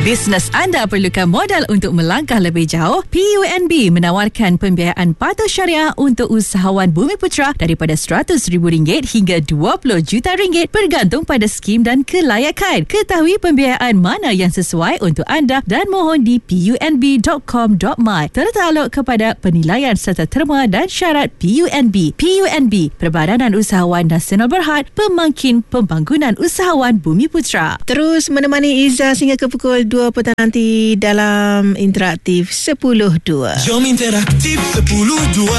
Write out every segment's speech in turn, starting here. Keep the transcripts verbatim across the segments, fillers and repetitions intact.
Bisnes anda perlukan modal untuk melangkah lebih jauh? P U N B menawarkan pembiayaan patuh syariah untuk usahawan Bumiputera daripada seratus ribu ringgit hingga dua puluh juta ringgit bergantung pada skim dan kelayakan. Ketahui pembiayaan mana yang sesuai untuk anda dan mohon di p u n b dot com dot my tertakluk kepada penilaian serta terma dan syarat P U N B. P U N B, Perbadanan Usahawan Nasional Berhad, Pemangkin Pembangunan Usahawan Bumiputera. Terus menemani Izzah sehingga ke pukul dua petang nanti dalam Interaktif sepuluh dua. Jom Interaktif sepuluh dua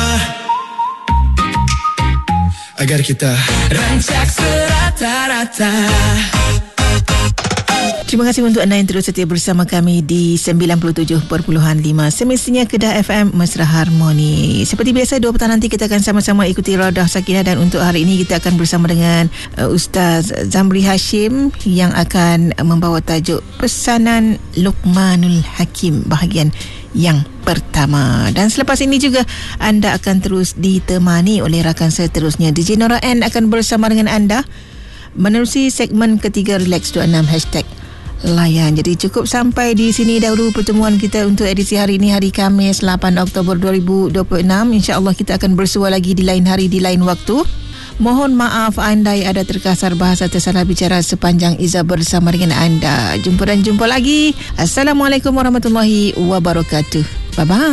agar kita rancak serata-rata. Terima kasih untuk anda yang terus setia bersama kami di sembilan puluh tujuh perpuluhan lima semestinya Kedah F M Mesra Harmoni. Seperti biasa dua petang nanti kita akan sama-sama ikuti Raudah Sakinah, dan untuk hari ini kita akan bersama dengan uh, Ustaz Zamri Hashim yang akan membawa tajuk Pesanan Luqmanul Hakim bahagian yang pertama. Dan selepas ini juga anda akan terus ditemani oleh rakan seterusnya. D J Nora N akan bersama dengan anda menerusi segmen ketiga Relax dua puluh enam hashtag layan. Jadi cukup sampai di sini dahulu pertemuan kita untuk edisi hari ini, hari Khamis lapan Oktober dua ribu dua puluh enam. InsyaAllah kita akan bersua lagi di lain hari, di lain waktu. Mohon maaf andai ada terkasar bahasa tersalah bicara sepanjang Izzah bersama dengan anda. Jumpa dan jumpa lagi. Assalamualaikum warahmatullahi wabarakatuh. Bye-bye.